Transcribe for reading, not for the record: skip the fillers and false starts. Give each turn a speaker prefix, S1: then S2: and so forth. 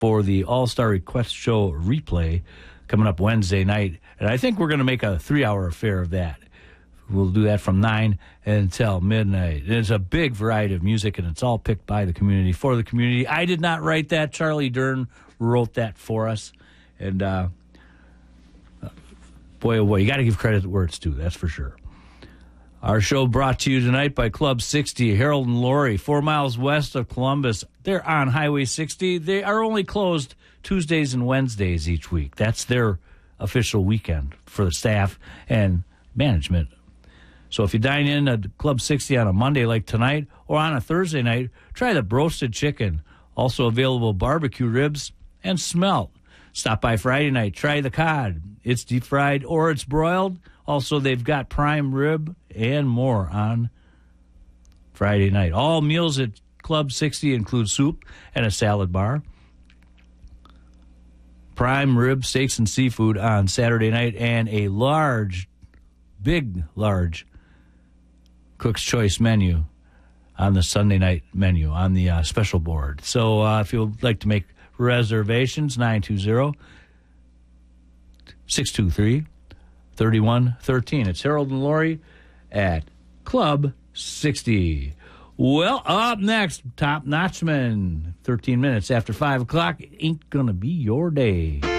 S1: for the All-Star Request Show replay coming up Wednesday night. And I think we're going to make a 3-hour affair of that. We'll do that from 9 until midnight. It's a big variety of music, and it's all picked by the community, for the community. I did not write that. Charlie Dern wrote that for us. And boy, oh boy, you got to give credit where it's due, that's for sure. Our show brought to you tonight by Club 60, Harold and Laurie, 4 miles west of Columbus. They're on Highway 60. They are only closed Tuesdays and Wednesdays each week. That's their official weekend for the staff and management. So if you dine in at Club 60 on a Monday like tonight or on a Thursday night, try the broasted chicken. Also available barbecue ribs and smelt. Stop by Friday night. Try the cod. It's deep fried or it's broiled. Also, they've got prime rib and more on Friday night. All meals at Club 60 include soup and a salad bar. Prime rib, steaks, and seafood on Saturday night, and a large Cook's Choice menu on the Sunday night menu on the special board. So if you'd like to make reservations, 920-623-3113. It's Harold and Laurie at Club 60. Well, up next, Top Notchman, 13 minutes after 5 o'clock. Ain't gonna be your day.